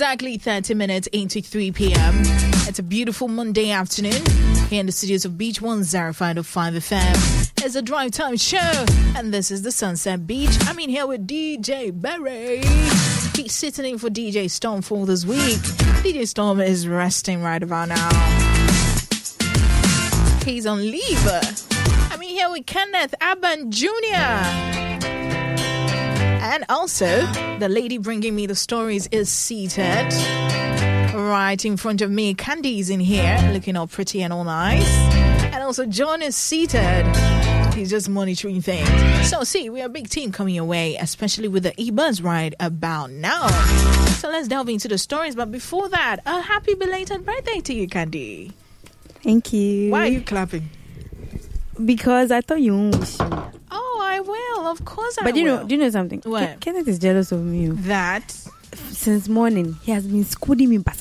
Exactly 30 minutes into 3 p.m. It's a beautiful Monday afternoon here in the studios of Beach 105.5 FM. It's a drive time show, and this is the Sunset Beach. I'm in here with DJ Barry. He's sitting in for DJ Storm for this week. DJ Storm is resting right about now. He's on leave. I'm in here with Kenneth Aban Jr. And also, the lady bringing me the stories is seated right in front of me. Candy's in here, looking all pretty and all nice. And also, John is seated. He's just monitoring things. So, see, we're a big team coming your way, especially with the E-Buzz right about now. So, let's delve into the stories. But before that, a happy belated birthday to you, Candy. Thank you. Why are you clapping? Because I thought you won't wish me. Oh, I will. Of course I will. But do you know something? What? Kenneth is jealous of me. That? Since morning, he has been scolding me.